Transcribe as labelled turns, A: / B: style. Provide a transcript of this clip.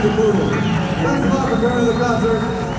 A: Poodle. Thanks a lot for coming to the concert.